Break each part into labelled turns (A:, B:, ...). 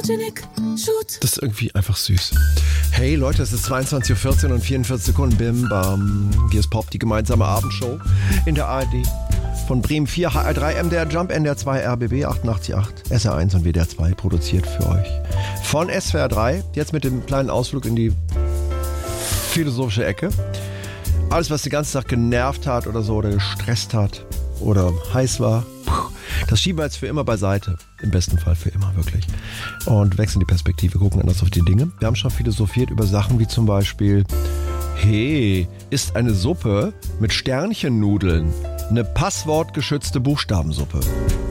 A: Das ist irgendwie einfach süß. Hey Leute, es ist 22.14 Uhr und 44 Sekunden. Bim bam. Hier ist Pop, die gemeinsame Abendshow in der ARD. Von Bremen 4, HR3, MDR Jump, NDR 2, RBB 88.8, SR1 und WDR 2 produziert für euch. Von SWR 3, jetzt mit dem kleinen Ausflug in die philosophische Ecke. Alles, was den ganzen Tag genervt hat oder so oder gestresst hat oder heiß war, das schieben wir jetzt für immer beiseite. Im besten Fall für immer, wirklich. Und wechseln die Perspektive, gucken anders auf die Dinge. Wir haben schon philosophiert über Sachen wie zum Beispiel, hey, ist eine Suppe mit Sternchennudeln eine passwortgeschützte Buchstabensuppe?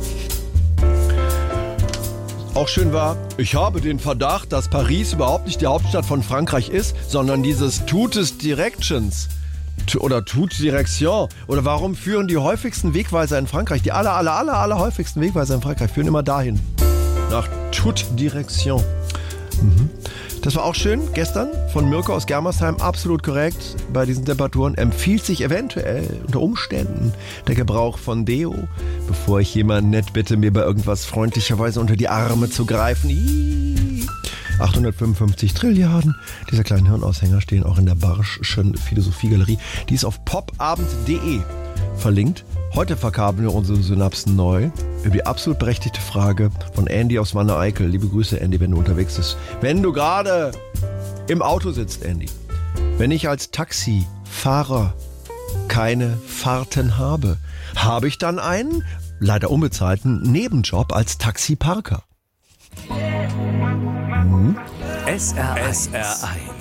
A: Auch schön war, ich habe den Verdacht, dass Paris überhaupt nicht die Hauptstadt von Frankreich ist, sondern dieses Toutes Directions. Oder Toute Direction. Oder warum führen die häufigsten Wegweiser in Frankreich, die aller häufigsten Wegweiser in Frankreich, führen immer dahin. Nach Toute Direction. Das war auch schön. Gestern von Mirko aus Germersheim. Absolut korrekt. Bei diesen Temperaturen empfiehlt sich eventuell unter Umständen der Gebrauch von Deo, bevor ich jemanden nett bitte, mir bei irgendwas freundlicherweise unter die Arme zu greifen. 855 Trilliarden dieser kleinen Hirnaushänger stehen auch in der Barsch'schen Philosophiegalerie. Die ist auf popabend.de verlinkt. Heute verkabeln wir unsere Synapsen neu über die absolut berechtigte Frage von Andy aus Wanne-Eickel. Liebe Grüße, Andy, wenn du unterwegs bist. Wenn du gerade im Auto sitzt, Andy. Wenn ich als Taxifahrer keine Fahrten habe, habe ich dann einen, leider unbezahlten, Nebenjob als Taxiparker?
B: SR1.